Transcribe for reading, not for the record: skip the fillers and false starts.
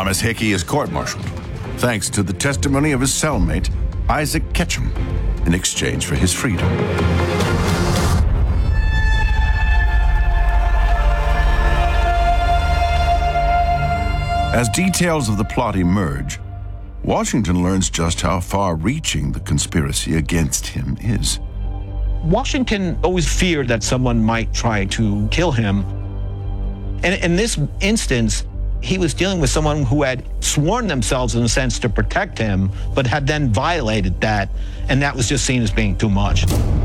Thomas Hickey is court-martialed, thanks to the testimony of his cellmate, Isaac Ketchum, in exchange for his freedom. As details of the plot emerge, Washington learns just how far-reaching the conspiracy against him is. Washington always feared that someone might try to kill him. And in this instance, he was dealing with someone who had sworn themselves, in a sense, to protect him, but had then violated that, and that was just seen as being too much.